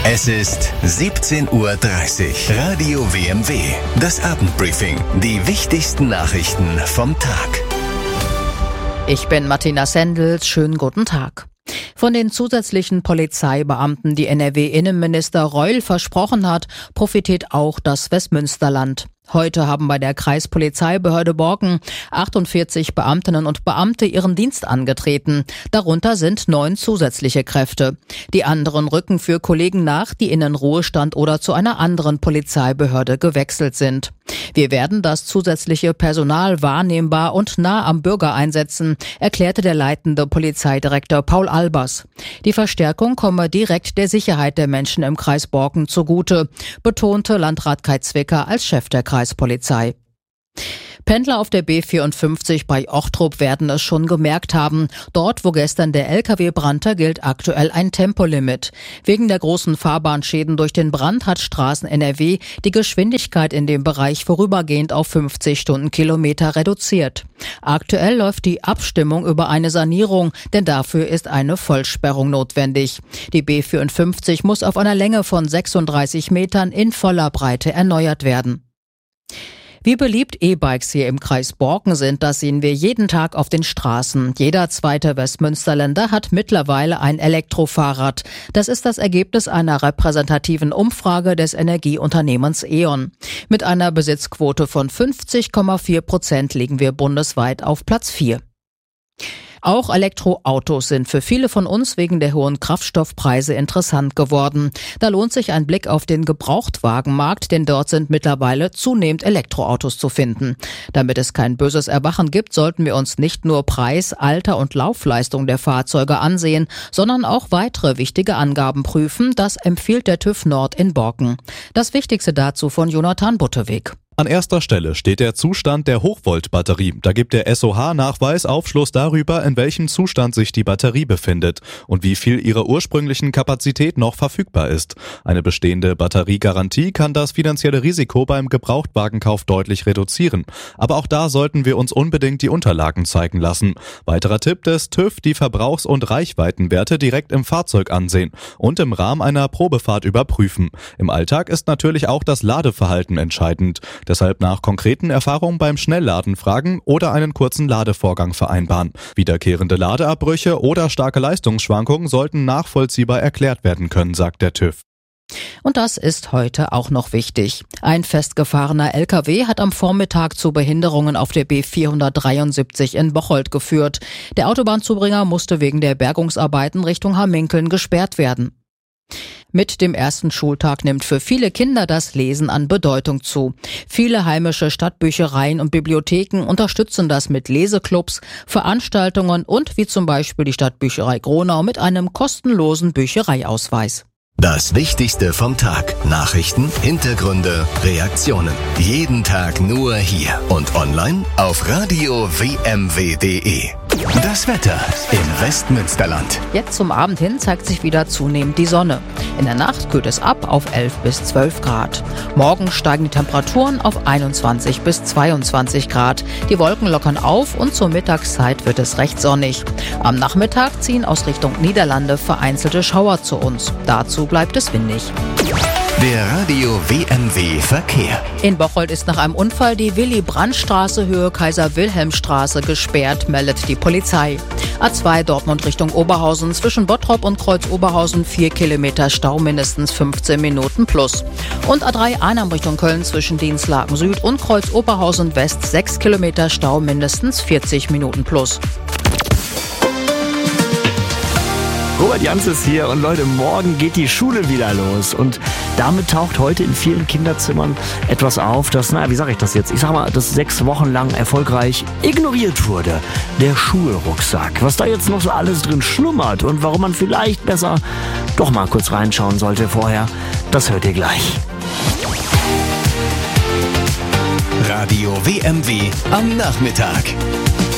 Es ist 17:30 Uhr. Radio WMW. Das Abendbriefing. Die wichtigsten Nachrichten vom Tag. Ich bin Martina Sendels. Schönen guten Tag. Von den zusätzlichen Polizeibeamten, die NRW-Innenminister Reul versprochen hat, profitiert auch das Westmünsterland. Heute haben bei der Kreispolizeibehörde Borken 48 Beamtinnen und Beamte ihren Dienst angetreten. Darunter sind 9 zusätzliche Kräfte. Die anderen rücken für Kollegen nach, die in den Ruhestand oder zu einer anderen Polizeibehörde gewechselt sind. Wir werden das zusätzliche Personal wahrnehmbar und nah am Bürger einsetzen, erklärte der leitende Polizeidirektor Paul Albers. Die Verstärkung komme direkt der Sicherheit der Menschen im Kreis Borken zugute, betonte Landrat Kai Zwicker als Chef der Kreispolizei. Pendler auf der B54 bei Ochtrup werden es schon gemerkt haben. Dort, wo gestern der LKW brannte, gilt aktuell ein Tempolimit. Wegen der großen Fahrbahnschäden durch den Brand hat Straßen NRW die Geschwindigkeit in dem Bereich vorübergehend auf 50 Stundenkilometer reduziert. Aktuell läuft die Abstimmung über eine Sanierung, denn dafür ist eine Vollsperrung notwendig. Die B54 muss auf einer Länge von 36 Metern in voller Breite erneuert werden. Wie beliebt E-Bikes hier im Kreis Borken sind, das sehen wir jeden Tag auf den Straßen. Jeder zweite Westmünsterländer hat mittlerweile ein Elektrofahrrad. Das ist das Ergebnis einer repräsentativen Umfrage des Energieunternehmens E.ON. Mit einer Besitzquote von 50,4% liegen wir bundesweit auf Platz 4. Auch Elektroautos sind für viele von uns wegen der hohen Kraftstoffpreise interessant geworden. Da lohnt sich ein Blick auf den Gebrauchtwagenmarkt, denn dort sind mittlerweile zunehmend Elektroautos zu finden. Damit es kein böses Erwachen gibt, sollten wir uns nicht nur Preis, Alter und Laufleistung der Fahrzeuge ansehen, sondern auch weitere wichtige Angaben prüfen. Das empfiehlt der TÜV Nord in Borken. Das Wichtigste dazu von Jonathan Butteweg. An erster Stelle steht der Zustand der Hochvoltbatterie. Da gibt der SOH-Nachweis Aufschluss darüber, in welchem Zustand sich die Batterie befindet und wie viel ihrer ursprünglichen Kapazität noch verfügbar ist. Eine bestehende Batteriegarantie kann das finanzielle Risiko beim Gebrauchtwagenkauf deutlich reduzieren. Aber auch da sollten wir uns unbedingt die Unterlagen zeigen lassen. Weiterer Tipp des TÜV: die Verbrauchs- und Reichweitenwerte direkt im Fahrzeug ansehen und im Rahmen einer Probefahrt überprüfen. Im Alltag ist natürlich auch das Ladeverhalten entscheidend. Deshalb nach konkreten Erfahrungen beim Schnellladen fragen oder einen kurzen Ladevorgang vereinbaren. Wiederkehrende Ladeabbrüche oder starke Leistungsschwankungen sollten nachvollziehbar erklärt werden können, sagt der TÜV. Und das ist heute auch noch wichtig. Ein festgefahrener LKW hat am Vormittag zu Behinderungen auf der B473 in Bocholt geführt. Der Autobahnzubringer musste wegen der Bergungsarbeiten Richtung Hamminkeln gesperrt werden. Mit dem ersten Schultag nimmt für viele Kinder das Lesen an Bedeutung zu. Viele heimische Stadtbüchereien und Bibliotheken unterstützen das mit Leseclubs, Veranstaltungen und wie zum Beispiel die Stadtbücherei Gronau mit einem kostenlosen Büchereiausweis. Das Wichtigste vom Tag. Nachrichten, Hintergründe, Reaktionen. Jeden Tag nur hier und online auf radiowmw.de. Das Wetter im Westmünsterland. Jetzt zum Abend hin zeigt sich wieder zunehmend die Sonne. In der Nacht kühlt es ab auf 11 bis 12 Grad. Morgen steigen die Temperaturen auf 21 bis 22 Grad. Die Wolken lockern auf und zur Mittagszeit wird es recht sonnig. Am Nachmittag ziehen aus Richtung Niederlande vereinzelte Schauer zu uns. Dazu bleibt es windig. Der Radio WMW Verkehr. In Bocholt ist nach einem Unfall die Willy-Brandt-Straße Höhe Kaiser-Wilhelm-Straße gesperrt, meldet die Polizei. A2 Dortmund Richtung Oberhausen zwischen Bottrop und Kreuz Oberhausen 4 Kilometer Stau, mindestens 15 Minuten plus. Und A3 Arnhem Richtung Köln zwischen Dienstlaken Süd und Kreuz Oberhausen West 6 Kilometer Stau, mindestens 40 Minuten plus. Robert Jans ist hier und Leute, morgen geht die Schule wieder los und damit taucht heute in vielen Kinderzimmern etwas auf, das, wie sage ich das jetzt? Ich sag mal, das 6 Wochen lang erfolgreich ignoriert wurde. Der Schulrucksack. Was da jetzt noch so alles drin schlummert und warum man vielleicht besser doch mal kurz reinschauen sollte vorher, das hört ihr gleich. Radio WMW am Nachmittag.